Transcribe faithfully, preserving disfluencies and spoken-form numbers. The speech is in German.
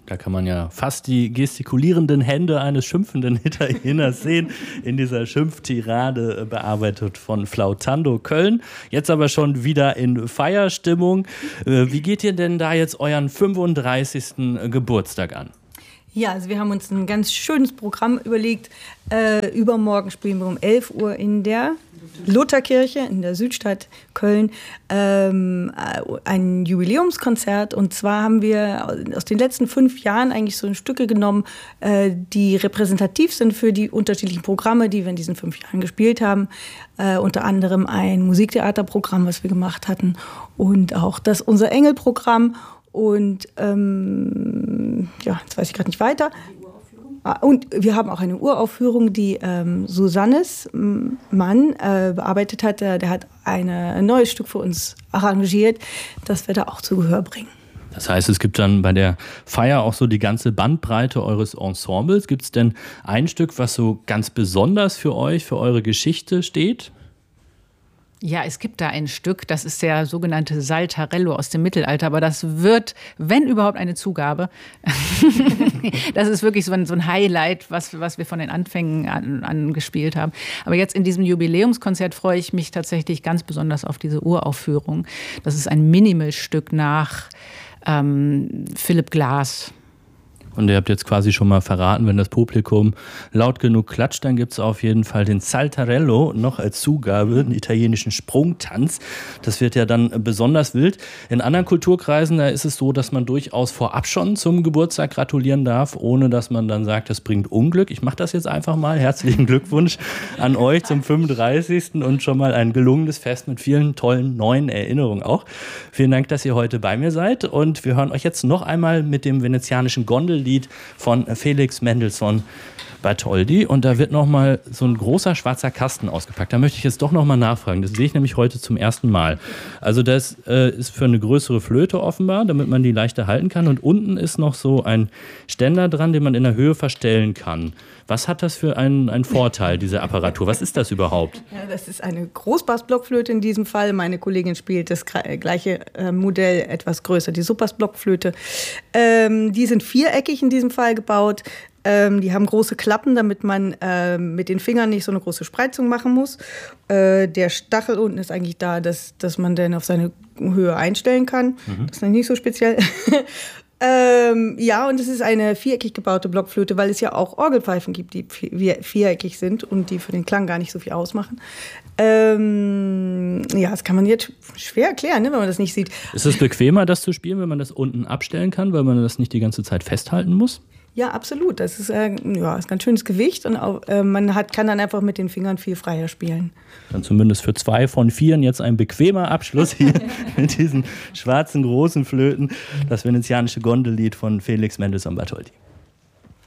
Da kann man ja fast die gestikulierenden Hände eines schimpfenden Italieners sehen, in dieser Schimpftirade, bearbeitet von Flautando Köln. Jetzt aber schon wieder in Feierstimmung. Wie geht ihr denn da jetzt euren fünfunddreißigsten Geburtstag an? Ja, also wir haben uns ein ganz schönes Programm überlegt. Äh, übermorgen spielen wir um elf Uhr in der Lutherkirche in der Südstadt Köln ähm, ein Jubiläumskonzert. Und zwar haben wir aus den letzten fünf Jahren eigentlich so Stücke genommen, äh, die repräsentativ sind für die unterschiedlichen Programme, die wir in diesen fünf Jahren gespielt haben. Äh, unter anderem ein Musiktheaterprogramm, was wir gemacht hatten, und auch das Unser Engel-Programm. Und ähm, ja, jetzt weiß ich gerade nicht weiter. Und wir haben auch eine Uraufführung, die ähm, Susannes Mann äh, bearbeitet hat. Der, der hat eine, ein neues Stück für uns arrangiert, das wir da auch zu Gehör bringen. Das heißt, es gibt dann bei der Feier auch so die ganze Bandbreite eures Ensembles. Gibt es denn ein Stück, was so ganz besonders für euch, für eure Geschichte steht? Ja, es gibt da ein Stück, das ist der sogenannte Saltarello aus dem Mittelalter, aber das wird, wenn überhaupt, eine Zugabe. Das ist wirklich so ein, so ein Highlight, was, was wir von den Anfängen an, an gespielt haben. Aber jetzt in diesem Jubiläumskonzert freue ich mich tatsächlich ganz besonders auf diese Uraufführung. Das ist ein Minimalstück nach ähm, Philipp Glass. Und ihr habt jetzt quasi schon mal verraten, wenn das Publikum laut genug klatscht, dann gibt es auf jeden Fall den Saltarello noch als Zugabe, einen italienischen Sprungtanz. Das wird ja dann besonders wild. In anderen Kulturkreisen, da ist es so, dass man durchaus vorab schon zum Geburtstag gratulieren darf, ohne dass man dann sagt, das bringt Unglück. Ich mache das jetzt einfach mal. Herzlichen Glückwunsch an euch zum fünfunddreißigsten und schon mal ein gelungenes Fest mit vielen tollen neuen Erinnerungen auch. Vielen Dank, dass ihr heute bei mir seid, und wir hören euch jetzt noch einmal mit dem venezianischen Gondellied von Felix Mendelssohn Bartholdy, und da wird nochmal so ein großer schwarzer Kasten ausgepackt. Da möchte ich jetzt doch nochmal nachfragen. Das sehe ich nämlich heute zum ersten Mal. Also das äh, ist für eine größere Flöte offenbar, damit man die leichter halten kann, und unten ist noch so ein Ständer dran, den man in der Höhe verstellen kann. Was hat das für einen, einen Vorteil, diese Apparatur? Was ist das überhaupt? Ja, das ist eine Großbassblockflöte in diesem Fall. Meine Kollegin spielt das gleiche äh, Modell etwas größer, die Superbassblockflöte. Ähm, die sind viereckig in diesem Fall gebaut. Ähm, die haben große Klappen, damit man äh, mit den Fingern nicht so eine große Spreizung machen muss. Äh, der Stachel unten ist eigentlich da, dass, dass man den auf seine Höhe einstellen kann. Mhm. Das ist nicht so speziell. Ähm, ja, und es ist eine viereckig gebaute Blockflöte, weil es ja auch Orgelpfeifen gibt, die viereckig sind und die für den Klang gar nicht so viel ausmachen. Ähm, ja, das kann man jetzt schwer erklären, ne, wenn man das nicht sieht. Ist es bequemer, das zu spielen, wenn man das unten abstellen kann, weil man das nicht die ganze Zeit festhalten muss? Ja, absolut. Das ist, äh, ja, ist ein ganz schönes Gewicht, und auch, äh, man hat, kann dann einfach mit den Fingern viel freier spielen. Dann zumindest für zwei von vieren jetzt ein bequemer Abschluss hier mit diesen schwarzen großen Flöten. Das venezianische Gondellied von Felix Mendelssohn Bartholdy.